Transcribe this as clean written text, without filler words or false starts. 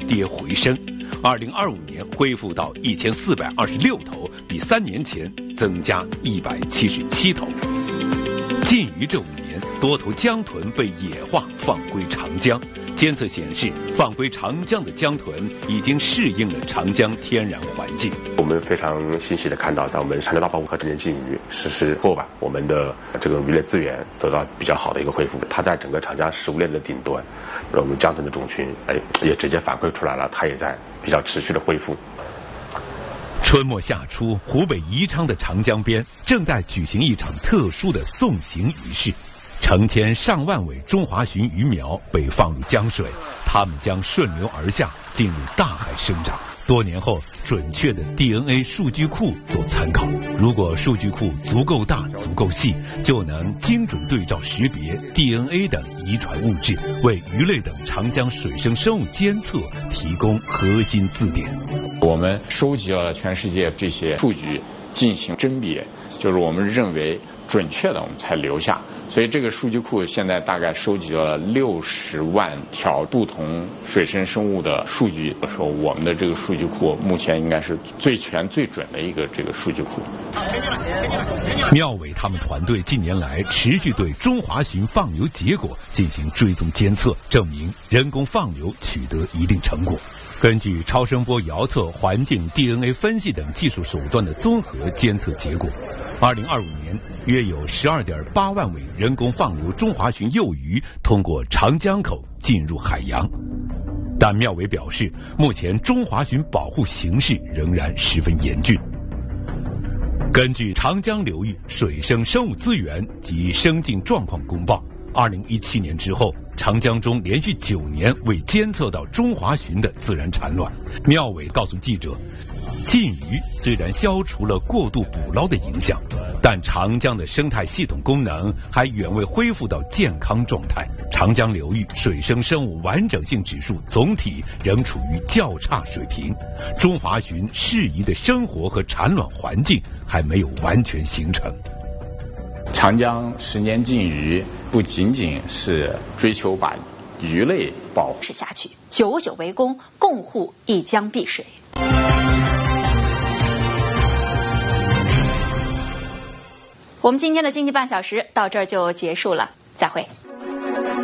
跌回升，2025年恢复到1426头，比3年前增加177头。禁渔这5年，多头江豚被野化放归长江。监测显示，放归长江的江豚已经适应了长江天然环境。 我们非常欣喜地看到，在我们长江大保护和10年禁渔实施后吧，我们的这个渔类资源得到比较好的一个恢复。它在整个长江食物链的顶端，我们江豚的种群也直接反馈出来了，它也在比较持续的恢复。 春末夏初，湖北宜昌的长江边正在举行一场特殊的送行仪式。成千上万尾中华鲟鱼苗被放入江水，它们将顺流而下，进入大海生长。多年后，准确的 DNA 数据库做参考。如果数据库足够大、足够细，就能精准对照识别 DNA 等遗传物质，为鱼类等长江水生生物监测提供核心字典。 我们收集了全世界这些数据进行甄别，就是我们认为准确的我们才留下。所以这个数据库现在大概收集了60万条不同水生生物的数据。说我们的这个数据库目前应该是最全最准的一个这个数据库。 妙伟他们团队近年来持续对中华鲟放流结果进行追踪监测，证明人工放流取得一定成果。根据超声波遥测、环境 DNA 分析等技术手段的综合监测结果，2025年约有12.8万尾人工放流中华鲟幼鱼通过长江口进入海洋。但妙伟表示，目前中华鲟保护形势仍然十分严峻。根据长江流域水生生物资源及生境状况公报，2017年之后，长江中连续9年未监测到中华鲟的自然产卵。妙伟告诉记者，禁渔虽然消除了过度捕捞的影响，但长江的生态系统功能还远未恢复到健康状态。长江流域水生生物完整性指数总体仍处于较差水平，中华鲟适宜的生活和产卵环境还没有完全形成。 长江10年禁渔不仅仅是追求把鱼类保护下去，久久为功，共护一江碧水。我们今天的经济半小时到这儿就结束了，再会。